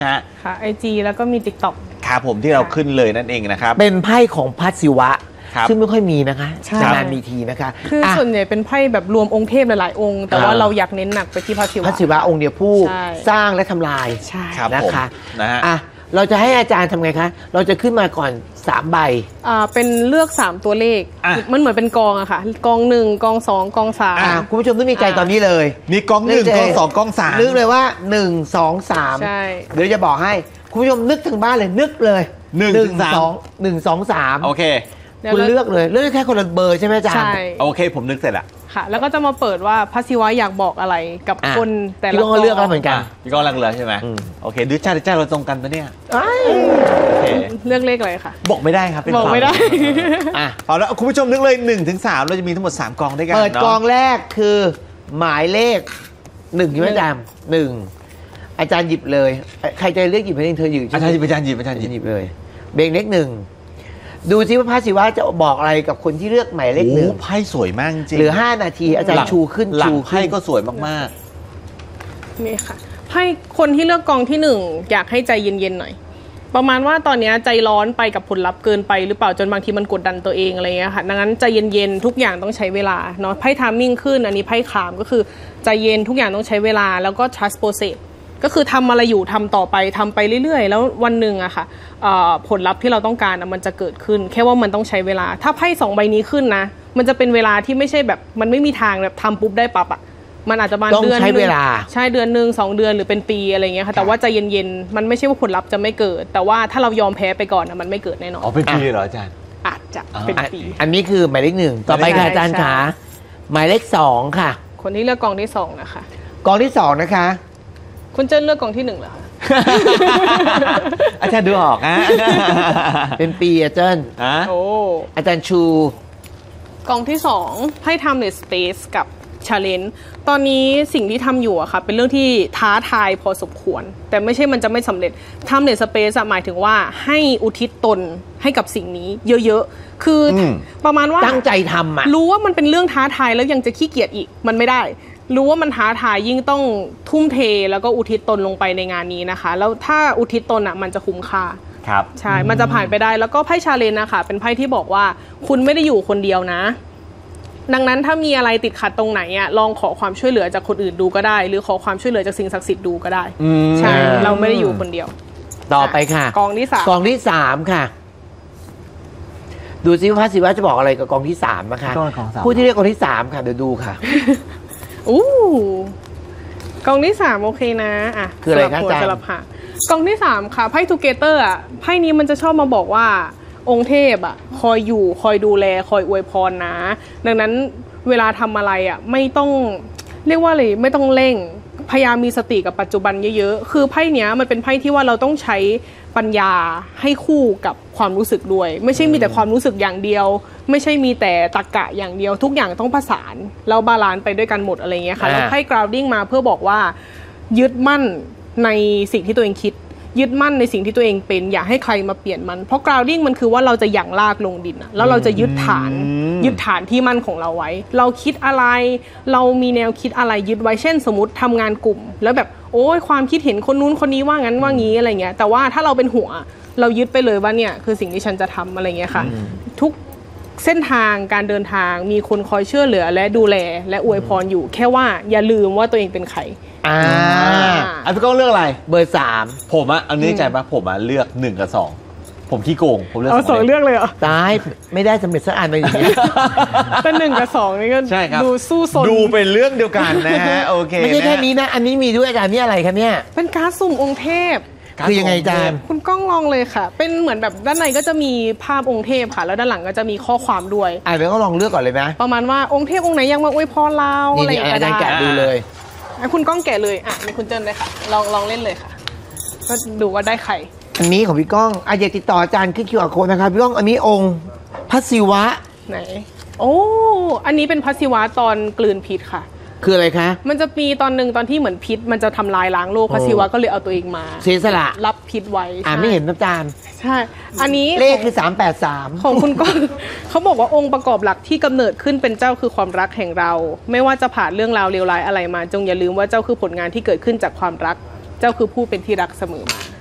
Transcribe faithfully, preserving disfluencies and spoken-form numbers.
ฮะค่ะไอจีแล้วก็มี ติ๊กต็อกครับผมที่เราขึ้นเลยนั่นเองนะครับเป็นไพ่ของพระศิวะซึ่งไม่ค่อยมีนะคะนานมีทีนะคะคือส่วนใหญ่เป็นไพ่แบบรวมองค์เทพหลายๆองค์แต่ว่าเราอยากเน้นหนักไปที่พระศิวะพระศิวะองค์เดียวผู้สร้างและทำลายนะคะนะฮะอ่ะเราจะให้อาจารย์ทำไงคะเราจะขึ้นมาก่อนสามใบอ่าเป็นเลือกสามตัวเลขมันเหมือนเป็นกองอะค่ะกองหนึ่งกองสองกองสามคุณผู้ชมต้องมีใจตอนนี้เลยมีกองหนึ่งกองสองกองสามนึกเลยว่าหนึ่งสองสามเดี๋ยวจะบอกให้คุณผู้ชมนึกถึงบ้านเลยนึกเลยหนึ่งสองหนึ่งสองสามโอเคคุณเลือกเลยเลือกแค่คนละเบอร์ใช่ไหมอาจารย์ใช่โอเคผมนึกเสร็จละค่ะแล้วก็จะมาเปิดว่าพระศิวะอยากบอกอะไรกับคนแต่ละคนเลือกแล้วเหมือนกันพี่ก็ลังเลใช่ไหมโอเคดูจ้าดูจ้าเราตรงกันปะเนี่ยเลือกเลขอะไรค่ะบอกไม่ได้ครับบอกไม่ได้อ่ะเอาแล้วคุณผู้ชมนึกเลยหนึ่งถึงสามเราจะมีทั้งหมดสามกองด้วยกันเปิดกองแรกคือหมายเลขหนึ่งใช่ไหมอาจารย์หนึ่งอาจารย์หยิบเลยใครจะเลือกหยิบให้เธอหยิบอาจารย์หยิบอาจารย์หยิบอาจารย์หยิบเลยเบงเลขหนึ่งดูซิว่าพระศิวะจะบอกอะไรกับคนที่เลือกหมายเลขหนึ่งไพ่สวยมากจริงเหลือห้านาทีอาจารย์ชูขึ้นหลังไพ่ก็สวยมากๆนี่ค่ะไพ่คนที่เลือกกองที่หนึ่งอยากให้ใจเย็นๆหน่อยประมาณว่าตอนนี้ใจร้อนไปกับผลลัพธ์เกินไปหรือเปล่าจนบางทีมันกดดันตัวเองอะไรเงี้ยค่ะดังนั้นใจเย็นๆทุกอย่างต้องใช้เวลาเนาะไพ่ทามมิ่งขึ้นอันนี้ไพ่ขามก็คือใจเย็นทุกอย่างต้องใช้เวลาแล้วก็ trust process ก็คือทำอะไรอยู่ทำต่อไปทำไปเรื่อยๆแล้ววันหนึ่งอะค่ะผลลัพธ์ที่เราต้องการมันจะเกิดขึ้นแค่ว่ามันต้องใช้เวลาถ้าไพ่สองใบนี้ขึ้นนะมันจะเป็นเวลาที่ไม่ใช่แบบมันไม่มีทางแบบทำปุ๊บได้ปั๊บอะมันอาจจะมาเดือนใช้เวลาใช่เดือนหนึ่งสองเดือนหรือเป็นปีอะไรเงี้ยค่ะแต่ว่าใจเย็นๆมันไม่ใช่ว่าผลลัพธ์จะไม่เกิดแต่ว่าถ้าเรายอมแพ้ไปก่อนมันไม่เกิดแน่นอนอ๋อเป็นปีเหรออาจารย์อาจจะเป็นปีอันนี้คือหมายเลขหนึ่งต่อไปค่ะอาจารย์ขาหมายเลขสองค่ะคนที่เลือกกองที่สองนะคะกองที่สองนะคะคุณเจิ้นเลือกกองที่หนึ่งเหรอคะอาจารย์ดูออกนะเป็นปีอาจารย์โอ้อาจารย์ชูกองที่สองให้ทำใน space กับ challenge ตอนนี้สิ่งที่ทำอยู่อะค่ะเป็นเรื่องที่ท้าทายพอสมควรแต่ไม่ใช่มันจะไม่สำเร็จทำใน space หมายถึงว่าให้อุทิศตนให้กับสิ่งนี้เยอะๆคือประมาณว่าตั้งใจทำอะรู้ว่ามันเป็นเรื่องท้าทายแล้วยังจะขี้เกียจอีกมันไม่ได้รู้ว่ามันท้าทายยิ่งต้องทุ่มเทแล้วก็อุทิศตนลงไปในงานนี้นะคะแล้วถ้าอุทิศตนอ่ะมันจะคุ้มค่าครับใช่มันจะผ่านไปได้แล้วก็ไพ่ชาเลนจ์นะคะเป็นไพ่ที่บอกว่าคุณไม่ได้อยู่คนเดียวนะดังนั้นถ้ามีอะไรติดขัดตรงไหนอ่ะลองขอความช่วยเหลือจากคนอื่นดูก็ได้หรือขอความช่วยเหลือจากสิ่งศักดิ์สิทธิ์ดูก็ได้ใช่เราไม่ได้อยู่คนเดียวต่อไปค่ะกองที่สามกองที่สามค่ะดูซิว่าพระศิวะจะบอกอะไรกับกองที่สามนะคะผู้ที่เรียกกองที่สามค่ะเดี๋ยวดูค่ะอู้กองที่สามโอเคนะอ่ะคืออะไรคะอาจารย์สลับค่ะกองที่สามค่ะไพ่ทูเกเตอร์อ่ะไพ่นี้มันจะชอบมาบอกว่าองค์เทพอ่ะคอยอยู่คอยดูแลคอยอวยพรนะดังนั้นเวลาทำอะไรอ่ะไม่ต้องเรียกว่าอะไรไม่ต้องเร่งพยายามมีสติกับปัจจุบันเยอะๆคือไพ่เนี้ยมันเป็นไพ่ที่ว่าเราต้องใช้ปัญญาให้คู่กับความรู้สึกด้วยไม่ใช่มีแต่ความรู้สึกอย่างเดียวไม่ใช่มีแต่ตรรกะอย่างเดียวทุกอย่างต้องผสานแล้วบาลานซ์ไปด้วยกันหมดอะไรเงี้ยค่ะแล้วไพ่ grounding มาเพื่อบอกว่ายึดมั่นในสิ่งที่ตัวเองคิดยึดมั่นในสิ่งที่ตัวเองเป็นอย่าให้ใครมาเปลี่ยนมันเพราะ grounding มันคือว่าเราจะหยั่งลากลงดินแล้วเราจะยึดฐานยึดฐานที่มั่นของเราไว้เราคิดอะไรเรามีแนวคิดอะไรยึดไว้เช่นสมมติทำงานกลุ่มแล้วแบบโอ้ยความคิดเห็นคนนู้นคนนี้ว่างั้นว่างี้อะไรเงี้ยแต่ว่าถ้าเราเป็นหัวเรายึดไปเลยว่าเนี่ยคือสิ่งที่ฉันจะทำอะไรเงี้ยค่ะทุกเส้นทางการเดินทางมีคนคอยช่วยเหลือและดูแลและอวยพรอยู่แค่ว่าอย่าลืมว่าตัวเองเป็นใครอ่าอ่ะพี่ก้องเลือกอะไรเบอร์สามผมอะอันนี้ใจปะผมอะเลือกหนึ่งกับสองผมขี้โกงผมเลือกสองเลือกเลยเหรอตายไม่ได้สำเร็จสักอันไปอย่างนี้แต่หนึ่งกับสองนี่ก็ดูสู้สนดูเป็นเรื่องเดียวกันนะฮะโอเคไม่ใช่แค่นี้นะอันนี้มีด้วยอาจารย์นี่อะไรคะเนี่ยเป็นการ์ดสุ่มองค์เทพคือยังไงอาจารย์คุณก้องลองเลยค่ะเป็นเหมือนแบบด้านในก็จะมีภาพองค์เทพค่ะแล้วด้านหลังก็จะมีข้อความด้วยอ่ะเดี๋ยวก็ลองเลือกก่อนเลยไหมประมาณว่าองค์เทพองค์ไหนยังมาอวยพรเราอะไรอย่างเงี้ยอาจารย์แกะดูเลยคุณก้องแกะเลยอ่ะมีคุณเจิ้นเลยค่ะลองลองเล่นเลยค่ะก็ดูว่าได้ใครอันนี้ของพี่ก้องอาจจะติดต่ออาจารย์ขึ้น คิว อาร์ โค้ดนะครับพี่ก้องอันนี้องค์พระศิวะไหนโอ้อันนี้เป็นพระศิวะตอนกลืนพิษค่ะคืออะไรคะมันจะมีตอนหนึ่งตอนที่เหมือนพิษมันจะทำลายล้างโลกพระศิวะก็เลยเอาตัวเองมาเสียสละรับพิษไว้อ่าไม่เห็นอาจารย์ใช่อันนี้เลขคือสามแปดสามของคุณก้องเขาบอกว่าองค์ประกอบหลักที่กำเนิดขึ้นเป็นเจ้าคือความรักแห่งเราไม่ว่าจะผ่านเรื่องราวเลวร้ายอะไรมาจงอย่าลืมว่าเจ้าคือผลงานที่เกิดขึ้นจากความรักเจ้าคือผู้เป็นที่รักเสมอมา